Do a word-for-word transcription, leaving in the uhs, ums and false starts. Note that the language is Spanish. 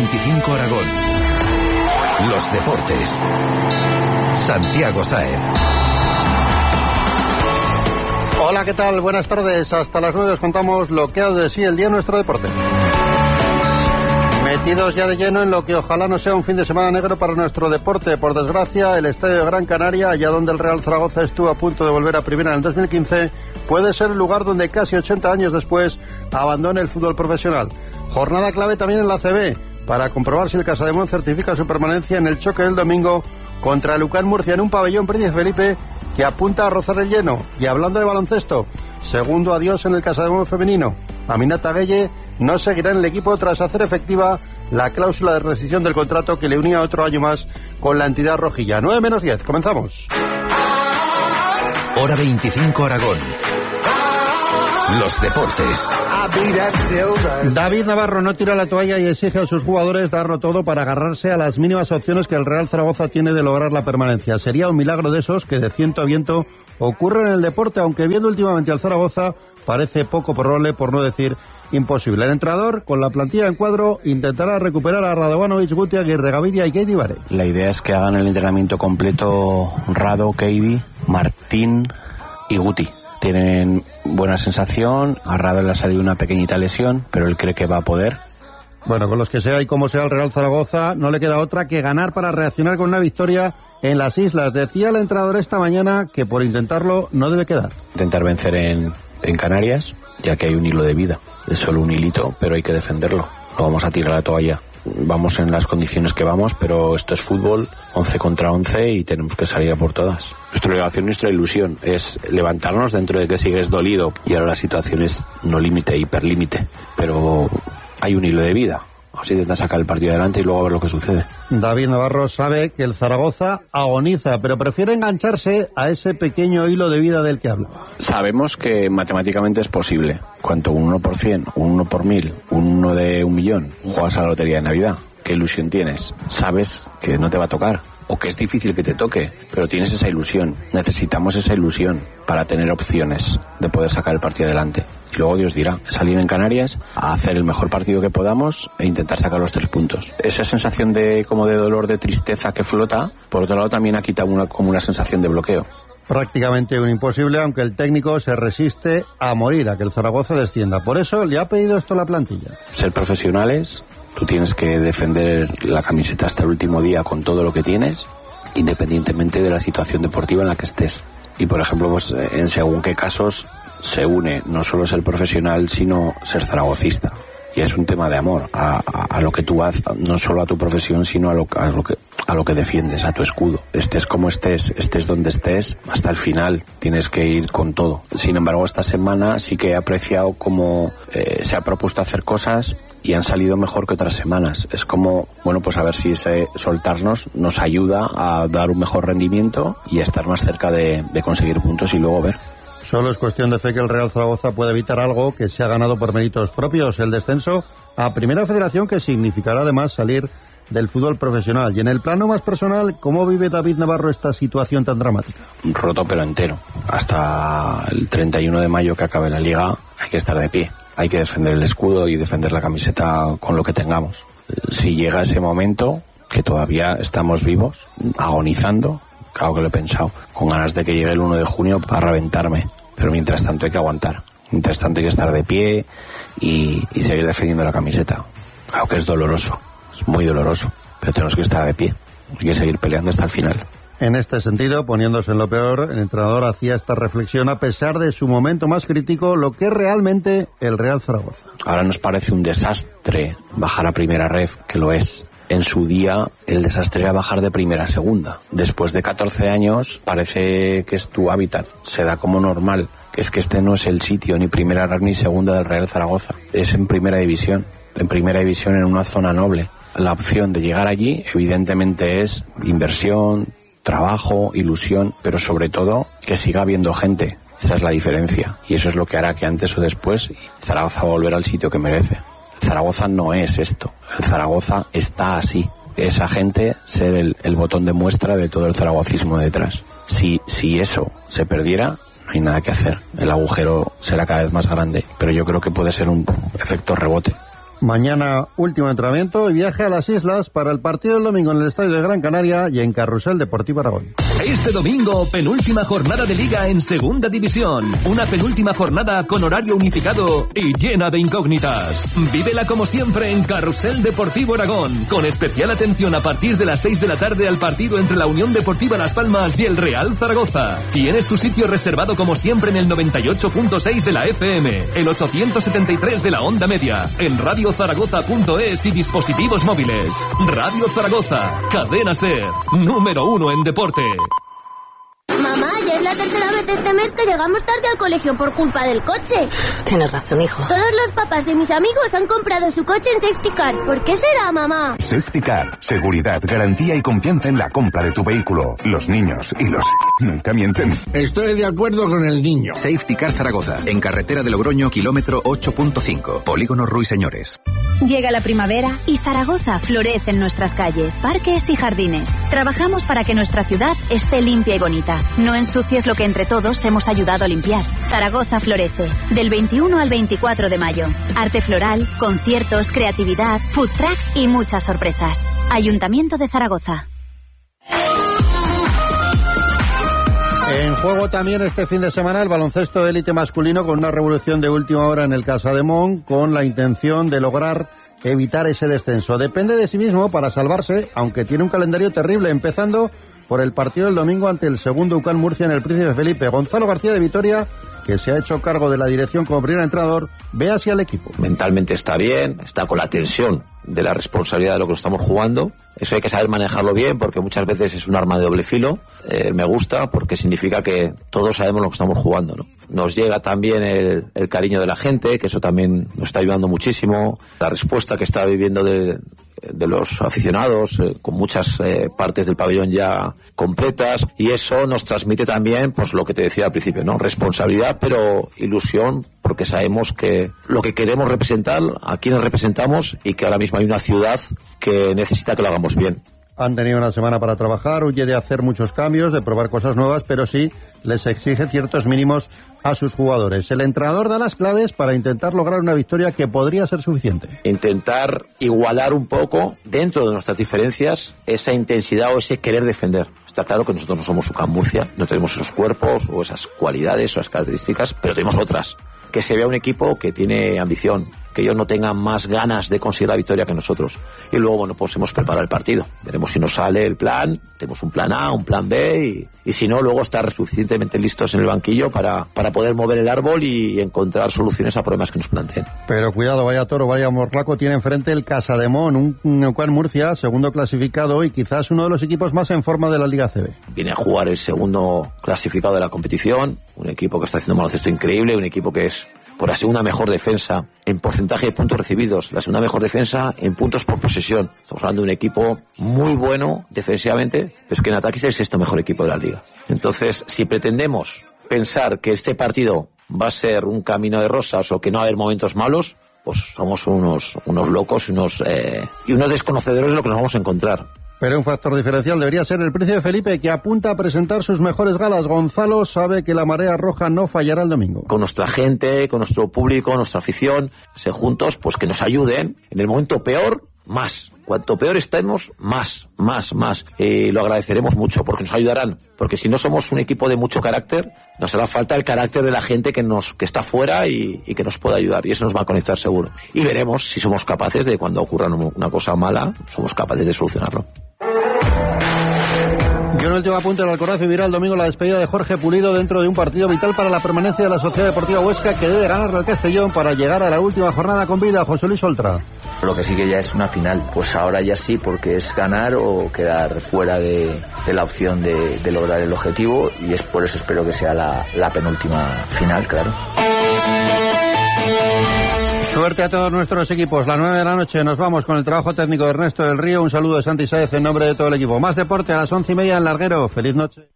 veinticinco Aragón. Los deportes. Santiago Sáez. Hola, ¿qué tal? Buenas tardes. Hasta las nueve os contamos lo que ha de sí el día en nuestro deporte. Metidos ya de lleno en lo que ojalá no sea un fin de semana negro para nuestro deporte. Por desgracia, el Estadio de Gran Canaria, allá donde el Real Zaragoza estuvo a punto de volver a primera en el dos mil quince, puede ser el lugar donde casi ochenta años después abandone el fútbol profesional. Jornada clave también en la A C B, para comprobar si el Casademón certifica su permanencia en el choque del domingo contra el U C A M Murcia en un pabellón Príncipe Felipe que apunta a rozar el lleno. Y hablando de baloncesto, segundo adiós en el Casademón femenino. Aminata Gueye no seguirá en el equipo tras hacer efectiva la cláusula de rescisión del contrato que le unía otro año más con la entidad rojilla. nueve menos diez, comenzamos. Hora veinticinco Aragón. Los deportes. David Navarro no tira la toalla y exige a sus jugadores darlo todo para agarrarse a las mínimas opciones que el Real Zaragoza tiene de lograr la permanencia. Sería un milagro de esos que de ciento a viento ocurren en el deporte, aunque viendo últimamente al Zaragoza parece poco probable, por no decir imposible. El entrenador, con la plantilla en cuadro, intentará recuperar a Radovanovic, Guti, Aguirre, Gaviria y Keidi Bare. La idea es que hagan el entrenamiento completo Rado, Keidi, Martín y Guti. Tienen buena sensación, a Rado le ha salido una pequeñita lesión, pero él cree que va a poder. Bueno, con los que sea y como sea el Real Zaragoza, no le queda otra que ganar para reaccionar con una victoria en las islas. Decía el entrenador esta mañana que por intentarlo no debe quedar. Intentar vencer en, en Canarias, ya que hay un hilo de vida. Es solo un hilito, pero hay que defenderlo. No vamos a tirar la toalla. Vamos en las condiciones que vamos, pero esto es fútbol, once contra once, y tenemos que salir a por todas. Nuestra obligación, nuestra ilusión es levantarnos dentro de que sigues dolido, y ahora la situación es no límite, hiperlímite, pero hay un hilo de vida. Así intentan sacar el partido adelante y luego a ver lo que sucede. David Navarro sabe que el Zaragoza agoniza, pero prefiere engancharse a ese pequeño hilo de vida del que hablaba. Sabemos que matemáticamente es posible. Cuanto un uno por cien, un uno por mil, un uno de un millón, juegas a la lotería de Navidad. ¿Qué ilusión tienes? Sabes que no te va a tocar, o que es difícil que te toque, pero tienes esa ilusión. Necesitamos esa ilusión para tener opciones de poder sacar el partido adelante. Y luego Dios dirá, salir en Canarias a hacer el mejor partido que podamos e intentar sacar los tres puntos. Esa sensación de como de dolor, de tristeza que flota, por otro lado también ha quitado una, como una sensación de bloqueo. Prácticamente un imposible, aunque el técnico se resiste a morir, a que el Zaragoza descienda. Por eso le ha pedido esto a la plantilla. Ser profesionales, tú tienes que defender la camiseta hasta el último día con todo lo que tienes, independientemente de la situación deportiva en la que estés. Y por ejemplo, pues en según qué casos se une no solo ser profesional, sino ser zaragocista. Y es un tema de amor a, a, a lo que tú haces, no solo a tu profesión, sino a lo, a, lo que, a lo que defiendes, a tu escudo. Estés como estés, estés donde estés, hasta el final tienes que ir con todo. Sin embargo, esta semana sí que he apreciado cómo eh, se ha propuesto hacer cosas y han salido mejor que otras semanas. Es como, bueno, pues a ver si ese soltarnos nos ayuda a dar un mejor rendimiento y a estar más cerca de, de conseguir puntos y luego ver. Solo es cuestión de fe que el Real Zaragoza puede evitar algo que se ha ganado por méritos propios, el descenso a Primera Federación, que significará además salir del fútbol profesional. Y en el plano más personal, ¿cómo vive David Navarro esta situación tan dramática? Roto pero entero. Hasta el treinta y uno de mayo que acabe la liga hay que estar de pie. Hay que defender el escudo y defender la camiseta con lo que tengamos. Si llega ese momento, que todavía estamos vivos, agonizando, claro que lo he pensado, con ganas de que llegue el uno de junio para reventarme. Pero mientras tanto hay que aguantar. Mientras tanto hay que estar de pie y, y seguir defendiendo la camiseta. Claro que es doloroso, es muy doloroso, pero tenemos que estar de pie. Hay que seguir peleando hasta el final. En este sentido, poniéndose en lo peor, el entrenador hacía esta reflexión a pesar de su momento más crítico, lo que es realmente el Real Zaragoza. Ahora nos parece un desastre bajar a primera ref, que lo es. En su día el desastre era bajar de primera a segunda. Después de catorce años parece que es tu hábitat, se da como normal. Es que este no es el sitio ni primera ref ni segunda del Real Zaragoza, es en primera división, en primera división en una zona noble. La opción de llegar allí evidentemente es inversión, trabajo, ilusión, pero sobre todo que siga habiendo gente. Esa es la diferencia y eso es lo que hará que antes o después Zaragoza va a volver al sitio que merece. Zaragoza no es esto, el Zaragoza está así. Esa gente ser el, el botón de muestra de todo el zaragocismo detrás. Si, si eso se perdiera, no hay nada que hacer. El agujero será cada vez más grande, pero yo creo que puede ser un efecto rebote. Mañana último entrenamiento y viaje a las islas para el partido del domingo en el Estadio de Gran Canaria y en Carrusel Deportivo Aragón. Este domingo, penúltima jornada de Liga en Segunda División. Una penúltima jornada con horario unificado y llena de incógnitas. Vívela como siempre en Carrusel Deportivo Aragón, con especial atención a partir de las seis de la tarde al partido entre la Unión Deportiva Las Palmas y el Real Zaragoza. Tienes tu sitio reservado como siempre en el noventa y ocho punto seis de la F M, el ochocientos setenta y tres de la onda media, en radio zaragoza punto es y dispositivos móviles. Radio Zaragoza, cadena SER, número uno en deporte. Mamá, ya es la tercera vez este mes que llegamos tarde al colegio por culpa del coche. Tienes razón, hijo. Todos los papás de mis amigos han comprado su coche en Safety Car. ¿Por qué será, mamá? Safety Car. Seguridad, garantía y confianza en la compra de tu vehículo. Los niños y los... nunca mienten. Estoy de acuerdo con el niño. Safety Car Zaragoza, en carretera de Logroño, kilómetro ocho punto cinco. Polígono Ruiseñores. Llega la primavera y Zaragoza florece en nuestras calles, parques y jardines. Trabajamos para que nuestra ciudad esté limpia y bonita. No ensucies lo que entre todos hemos ayudado a limpiar. Zaragoza florece, del veintiuno al veinticuatro de mayo. Arte floral, conciertos, creatividad, food trucks y muchas sorpresas. Ayuntamiento de Zaragoza. En juego también este fin de semana el baloncesto de élite masculino con una revolución de última hora en el Casademont con la intención de lograr evitar ese descenso. Depende de sí mismo para salvarse, aunque tiene un calendario terrible, empezando por el partido del domingo ante el segundo U C A M Murcia en el Príncipe Felipe. Gonzalo García de Vitoria, que se ha hecho cargo de la dirección como primer entrenador, ve así al equipo. Mentalmente está bien, está con la tensión de la responsabilidad de lo que estamos jugando. Eso hay que saber manejarlo bien porque muchas veces es un arma de doble filo. Eh, me gusta porque significa que todos sabemos lo que estamos jugando, ¿no? Nos llega también el, el cariño de la gente, que eso también nos está ayudando muchísimo. La respuesta que está viviendo de, de los aficionados, eh, con muchas eh, partes del pabellón ya completas, y eso nos transmite también, pues lo que te decía al principio, ¿no? Responsabilidad, pero ilusión, porque sabemos que lo que queremos representar, a quienes representamos, y que ahora mismo hay una ciudad que necesita que lo hagamos bien. Han tenido una semana para trabajar, huye de hacer muchos cambios, de probar cosas nuevas, pero sí les exige ciertos mínimos a sus jugadores. El entrenador da las claves para intentar lograr una victoria que podría ser suficiente. Intentar igualar un poco, dentro de nuestras diferencias, esa intensidad o ese querer defender. Está claro que nosotros no somos U C A M Murcia, no tenemos esos cuerpos o esas cualidades o esas características, pero tenemos otras. Que se vea un equipo que tiene ambición, que ellos no tengan más ganas de conseguir la victoria que nosotros. Y luego, bueno, pues hemos preparado el partido. Veremos si nos sale el plan, tenemos un plan A, un plan B, y, y si no, luego estar suficientemente listos en el banquillo para, para poder mover el árbol y encontrar soluciones a problemas que nos planteen. Pero cuidado, vaya toro, vaya morlaco, tiene enfrente el Casademont, un, un U C A M Murcia, segundo clasificado y quizás uno de los equipos más en forma de la Liga C B. Viene a jugar el segundo clasificado de la competición, un equipo que está haciendo un baloncesto increíble, un equipo que es por la segunda mejor defensa en porcentaje de puntos recibidos, la segunda mejor defensa en puntos por posesión. Estamos hablando de un equipo muy bueno defensivamente, pero es que en ataque es el sexto mejor equipo de la liga. Entonces, si pretendemos pensar que este partido va a ser un camino de rosas o que no va a haber momentos malos, pues somos unos, unos locos unos, eh, y unos desconocedores de lo que nos vamos a encontrar. Pero un factor diferencial debería ser el Príncipe Felipe, que apunta a presentar sus mejores galas. Gonzalo sabe que la marea roja no fallará el domingo. Con nuestra gente, con nuestro público, nuestra afición, se juntos, pues que nos ayuden. En el momento peor, más. Cuanto peor estemos, más, más, más. Y lo agradeceremos mucho, porque nos ayudarán. Porque si no somos un equipo de mucho carácter, nos hará falta el carácter de la gente que nos que está fuera y, y que nos pueda ayudar. Y eso nos va a conectar seguro. Y veremos si somos capaces de, cuando ocurra una cosa mala, somos capaces de solucionarlo. Y un último apunte: el Alcoraz vivirá el domingo la despedida de Jorge Pulido dentro de un partido vital para la permanencia de la Sociedad Deportiva Huesca, que debe ganarle al Castellón para llegar a la última jornada con vida. José Luis Oltra. Lo que sí que ya es una final, pues ahora ya sí, porque es ganar o quedar fuera de, de la opción de, de lograr el objetivo, y es por eso espero que sea la, la penúltima final, claro. Suerte a todos nuestros equipos. Las nueve de la noche nos vamos con el trabajo técnico de Ernesto del Río. Un saludo de Santi Sáez en nombre de todo el equipo. Más deporte a las once y media en Larguero. Feliz noche.